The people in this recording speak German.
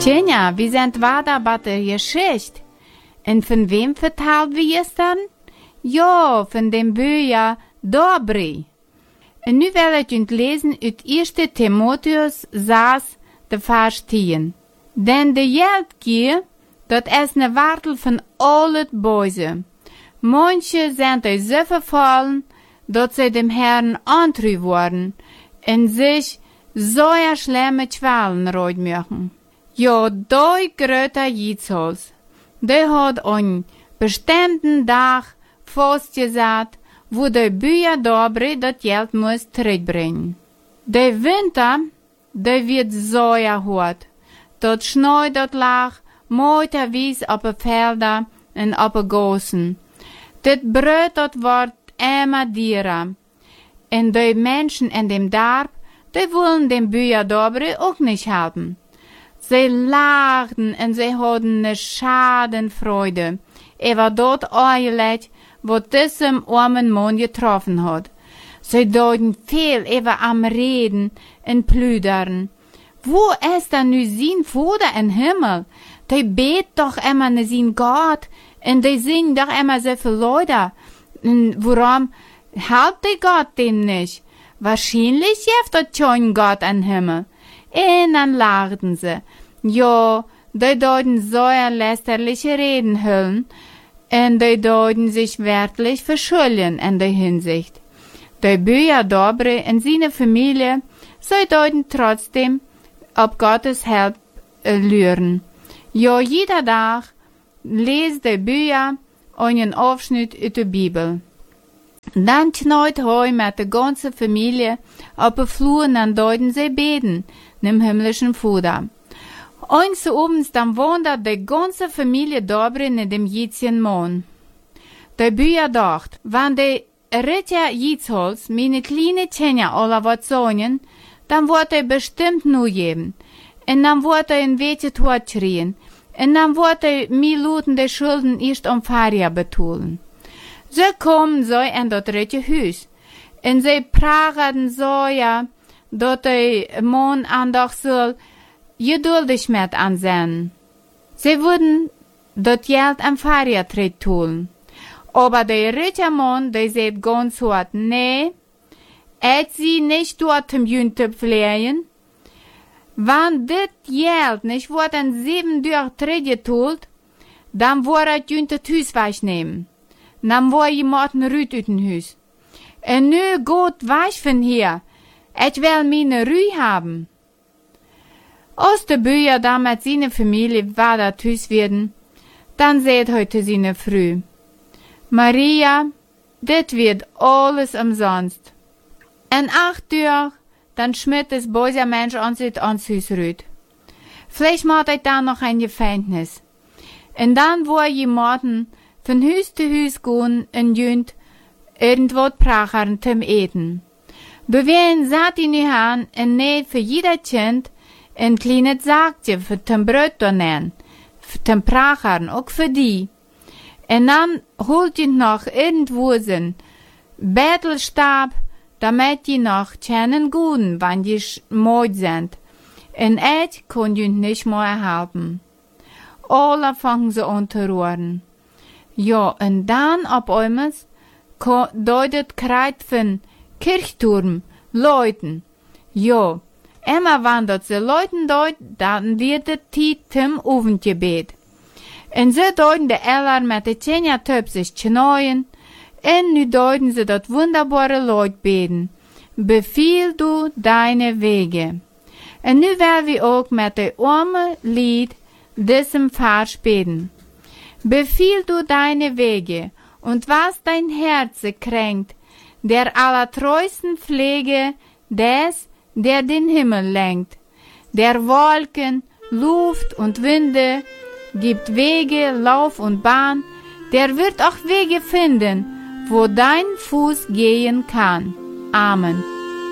Tjenja, wie sind weiter bei der Geschichte? Und von wem vertelt wir es dann? Ja, von dem Bücher Dobry. Und nu will ich lesen uit 1. Timotheus 6, de Vers 10. Denn de Geldgier, dat is ne Wartel van al het Böse. Manche sind so verfallen, dat sie dem Herrn antreu worden und sich so schlimme Qualen reut machen. Ja, doi gröter Jitzholz, der hat einen bestimmten Tag festgesagt, wo die Bücher Dobry das Geld muss zurückbringen. Der Winter, der wird so hart. Dort schneit dort lag, moiterwies op de Felder en op de Gossen. Das Brot dort wird immer dierer. Und die Menschen in dem Dorf, die wollen dem Bücher Dobry auch nicht haben. Sie lachten und sie hatten ne Schadenfreude über dort Eulet, wo diesem armen Mann getroffen hat. Sie deuten viel über am Reden und Plüdern. Wo ist da nu sein Vater im Himmel? Die bet doch immer ne sein Gott und die singen doch immer so viele Leute. Und warum helpt die Gott dem nicht? Wahrscheinlich hilft der schon Gott im Himmel. Und dann lachten sie. Ja, die deuten so lästerliche Reden hüllen und die deuten sich wirklich verschulden in der Hinsicht. Die Bücher Dobry und seine Familie, sie deuten trotzdem ob Gottes Hilfe lüren. Ja, jeder Tag lest die Bücher einen Aufschnitt aus der Bibel. Dann knallt heu mit der ganzen Familie auf den Flur und dann deuten sie beten, dem himmlischen Vater. Eines abends dann wandert die ganze Familie Dobry in dem Jitzchen Mann. Die Bücher dacht, wenn die Ritter Jitzholz meine kleine Tjenja alle was sagen, dann wird bestimmt nur geben. Und dann wird ein Wete tot schreien. Und dann wird mir luten die Schulden erst um Faria betullen. So kommen sie in das dritte Haus. Und sie pragen so ja, dass der Mann andach soll geduldig mit ansehen. Sie würden das Geld am Faria tun. Aber der Rittermann, der sagt ganz hart, nee, sie nicht dort im Jünte pflegen. Wenn das Geld nicht wird in 7 Tage zurückgetult, dann wird Jünte das Haus wegnehmen. Dann wird jemand rüt aus dem Haus. Und nu geht weg von hier. Ich will meine Ruhe haben. Aus der Bücher da mit seiner Familie war das Haus werden, dann seht heute seine Früh. Maria, das wird alles umsonst. In 8 Tagen, dann schmiert das böse Mensch an sich ans Haus rüt. Vielleicht macht er da noch ein Gefängnis. Und dann wo jemanden von Haus zu Haus gehen und jönt irgendwo prachern zum Eten. Bewehren satt in die Hand und näht für jeder Kind ein kleines Sackchen für zum Brot zu nehmen, für zum Prachern, auch für die. Und dann holt ihn noch irgendwo sein Bettelstab, damit die noch kennen guten, wenn die moid sind. Und ich kann die nicht mehr helfen. Alle fangen sie an zu rohren. Ja, und dann auf einmal deutet Kreit von Kirchturm, Leuten. Ja, immer wenn das die Leuten deut, dann wird der Tiet zum Ofengebet. Und so deuten die Eller mit der Tjenja-Töp sich knäuen, und nu deuten sie das wunderbare Leut beten. Befiehl du deine Wege. Und nu werden wir auch mit dem armen Lied diesem Vers beten. Befiehl du deine Wege, und was dein Herz kränkt, der allertreusten Pflege des, der den Himmel lenkt, der Wolken, Luft und Winde, gibt Wege, Lauf und Bahn, der wird auch Wege finden, wo dein Fuß gehen kann. Amen.